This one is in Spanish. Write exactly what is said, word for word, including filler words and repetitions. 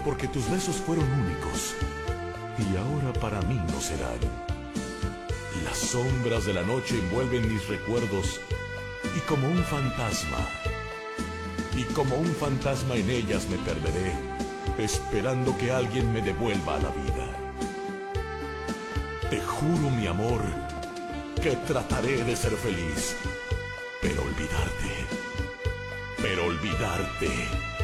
porque tus besos fueron únicos y ahora para mí no serán. Las sombras de la noche envuelven mis recuerdos y como un fantasma, y como un fantasma en ellas me perderé, esperando que alguien me devuelva a la vida. Te juro, mi amor, que trataré de ser feliz, pero olvidarte, pero olvidarte